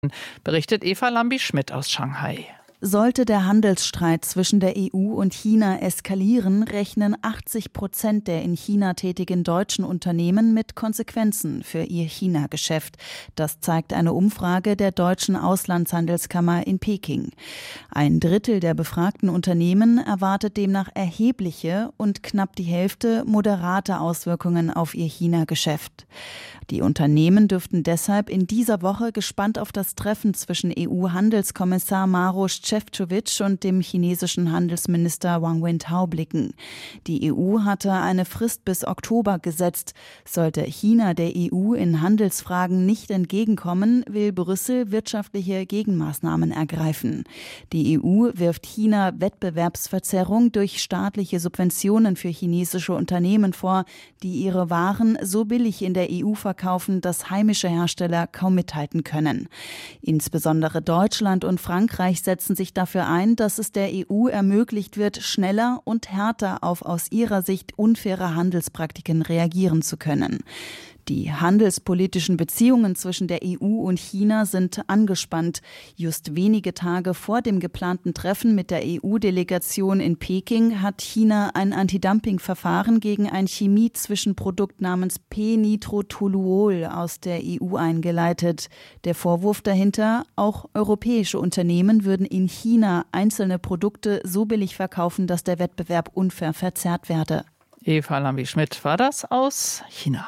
Berichtet Eva Lambi-Schmidt aus Shanghai. Sollte der Handelsstreit zwischen der EU und China eskalieren, rechnen 80% der in China tätigen deutschen Unternehmen mit Konsequenzen für ihr China-Geschäft. Das zeigt eine Umfrage der Deutschen Auslandshandelskammer in Peking. Ein Drittel der befragten Unternehmen erwartet demnach erhebliche und knapp die Hälfte moderate Auswirkungen auf ihr China-Geschäft. Die Unternehmen dürften deshalb in dieser Woche gespannt auf das Treffen zwischen EU-Handelskommissar Maroš Šefčovič und dem chinesischen Handelsminister Wang Wentao blicken. Die EU hatte eine Frist bis Oktober gesetzt. Sollte China der EU in Handelsfragen nicht entgegenkommen, will Brüssel wirtschaftliche Gegenmaßnahmen ergreifen. Die EU wirft China Wettbewerbsverzerrung durch staatliche Subventionen für chinesische Unternehmen vor, die ihre Waren so billig in der EU verkaufen, dass heimische Hersteller kaum mithalten können. Insbesondere Deutschland und Frankreich setzen sich dafür ein, dass es der EU ermöglicht wird, schneller und härter auf aus ihrer Sicht unfaire Handelspraktiken reagieren zu können. Die handelspolitischen Beziehungen zwischen der EU und China sind angespannt. Just wenige Tage vor dem geplanten Treffen mit der EU-Delegation in Peking hat China ein Antidumping-Verfahren gegen ein Chemie-Zwischenprodukt namens P-Nitrotoluol aus der EU eingeleitet. Der Vorwurf dahinter, auch europäische Unternehmen würden in China einzelne Produkte so billig verkaufen, dass der Wettbewerb unfair verzerrt werde. Eva Lambi-Schmidt war das aus China.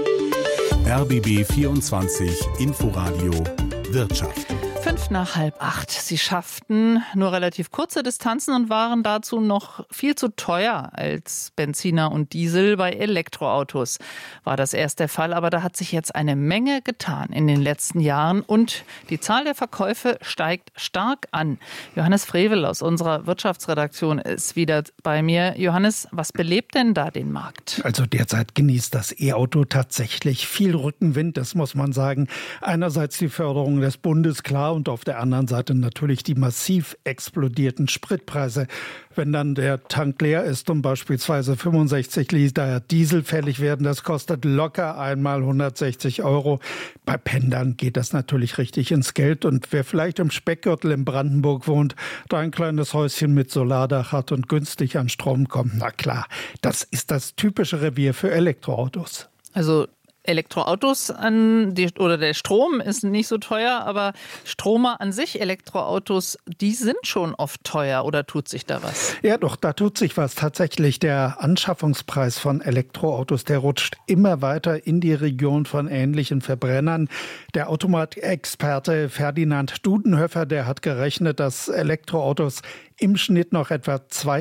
RBB 24 Inforadio Wirtschaft. 7:55. Sie schafften nur relativ kurze Distanzen und waren dazu noch viel zu teuer als Benziner und Diesel. Bei Elektroautos war das erst der Fall, aber da hat sich jetzt eine Menge getan in den letzten Jahren und die Zahl der Verkäufe steigt stark an. Johannes Frevel aus unserer Wirtschaftsredaktion ist wieder bei mir. Johannes, was belebt denn da den Markt? Also derzeit genießt das E-Auto tatsächlich viel Rückenwind, das muss man sagen. Einerseits die Förderung des Bundes, klar, und auf der anderen Seite natürlich die massiv explodierten Spritpreise. Wenn dann der Tank leer ist und beispielsweise 65 Liter Diesel fällig werden, das kostet locker einmal 160 €. Bei Pendlern geht das natürlich richtig ins Geld. Und wer vielleicht im Speckgürtel in Brandenburg wohnt, da ein kleines Häuschen mit Solardach hat und günstig an Strom kommt, na klar, das ist das typische Revier für Elektroautos. Also Elektroautos oder der Strom ist nicht so teuer, aber Stromer an sich, Elektroautos, die sind schon oft teuer, oder tut sich da was? Ja doch, da tut sich was. Tatsächlich, der Anschaffungspreis von Elektroautos, der rutscht immer weiter in die Region von ähnlichen Verbrennern. Der Automat-Experte Ferdinand Dudenhöfer, der hat gerechnet, dass Elektroautos im Schnitt noch etwa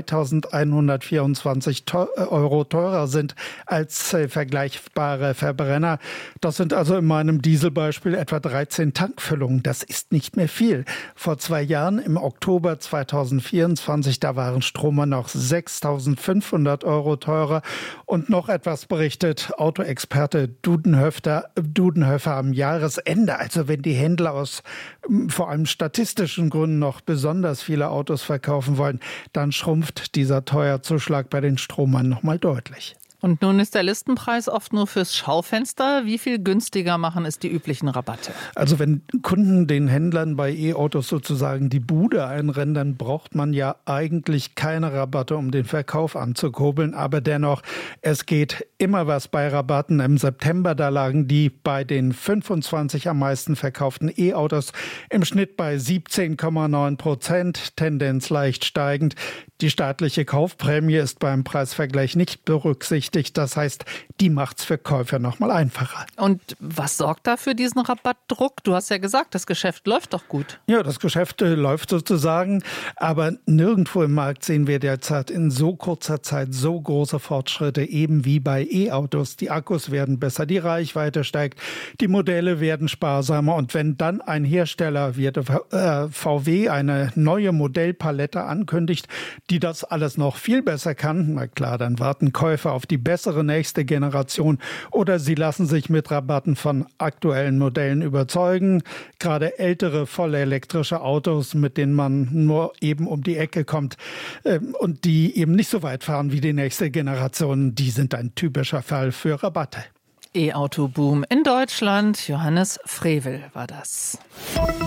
2.124 € teurer sind als vergleichbare Verbrenner. Das sind also in meinem Dieselbeispiel etwa 13 Tankfüllungen. Das ist nicht mehr viel. Vor 2 Jahren, im Oktober 2024, da waren Stromer noch 6.500 € teurer. Und noch etwas berichtet Autoexperte Dudenhöfer am Jahresende. Also wenn die Händler aus vor allem statistischen Gründen noch besonders viele Autos verkaufen wollen, dann schrumpft dieser Teuerzuschlag bei den Stromern nochmal deutlich. Und nun ist der Listenpreis oft nur fürs Schaufenster. Wie viel günstiger machen es die üblichen Rabatte? Also wenn Kunden den Händlern bei E-Autos sozusagen die Bude einrennen, dann braucht man ja eigentlich keine Rabatte, um den Verkauf anzukurbeln. Aber dennoch, es geht immer was bei Rabatten. Im September, da lagen die bei den 25 am meisten verkauften E-Autos im Schnitt bei 17,9%, Tendenz leicht steigend. Die staatliche Kaufprämie ist beim Preisvergleich nicht berücksichtigt. Das heißt, die macht's für Käufer noch mal einfacher. Und was sorgt da für diesen Rabattdruck? Du hast ja gesagt, das Geschäft läuft doch gut. Ja, das Geschäft läuft sozusagen, aber nirgendwo im Markt sehen wir derzeit in so kurzer Zeit so große Fortschritte, eben wie bei E-Autos. Die Akkus werden besser, die Reichweite steigt, die Modelle werden sparsamer und wenn dann ein Hersteller wie VW eine neue Modellpalette ankündigt, die das alles noch viel besser kann, na klar, dann warten Käufer auf die bessere nächste Generation oder sie lassen sich mit Rabatten von aktuellen Modellen überzeugen. Gerade ältere, volle elektrische Autos, mit denen man nur eben um die Ecke kommt und die eben nicht so weit fahren wie die nächste Generation, die sind ein typischer Fall für Rabatte. E-Auto-Boom in Deutschland. Johannes Frevel war das.